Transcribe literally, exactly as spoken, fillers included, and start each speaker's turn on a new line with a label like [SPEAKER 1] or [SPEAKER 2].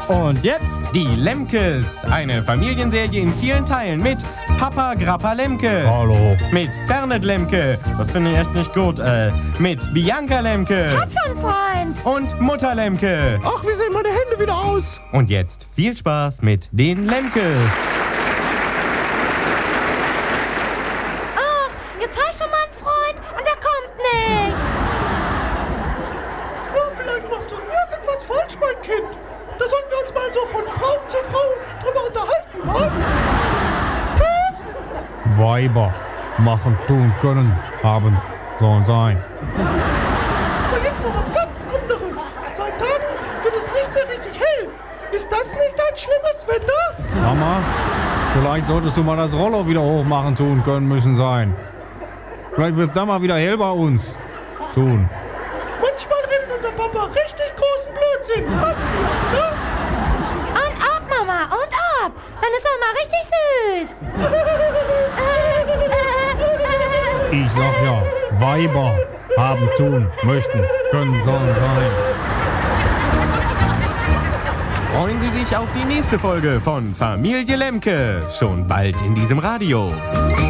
[SPEAKER 1] Und jetzt
[SPEAKER 2] Die Lemkes, eine Familienserie in vielen Teilen mit Papa Grappa Lemke.
[SPEAKER 1] Hallo.
[SPEAKER 2] Mit Fernet Lemke, das finde ich echt nicht gut, äh, mit Bianca Lemke.
[SPEAKER 3] Hab schon, Freund.
[SPEAKER 2] Und Mutter Lemke.
[SPEAKER 4] Ach, wie sehen meine Hände wieder aus?
[SPEAKER 2] Und jetzt viel Spaß mit den Lemkes.
[SPEAKER 3] Ach, jetzt hab ich schon mal einen Freund und der kommt nicht.
[SPEAKER 4] Ja, vielleicht machst du irgendwas falsch, mein Kind. Da sollten wir uns mal so von Frau zu Frau drüber unterhalten, was?
[SPEAKER 1] Weiber machen, tun, können, haben, sollen sein.
[SPEAKER 4] Aber jetzt mal was ganz anderes. Seit Tagen wird es nicht mehr richtig hell. Ist das nicht ein schlimmes Wetter?
[SPEAKER 1] Mama, vielleicht solltest du mal das Rollo wieder hochmachen, tun, können, müssen, sein. Vielleicht wird's dann mal wieder hell bei uns. Tun.
[SPEAKER 4] Manchmal redet unser Papa richtig großen Blödsinn. Was, Bianca?
[SPEAKER 3] Und ab, Mama, und ab. Dann ist er mal richtig süß.
[SPEAKER 1] Ich sag ja, Weiber haben, tun, möchten, können, sollen, sein.
[SPEAKER 2] Freuen Sie sich auf die nächste Folge von Familie Lemke. Schon bald in diesem Radio.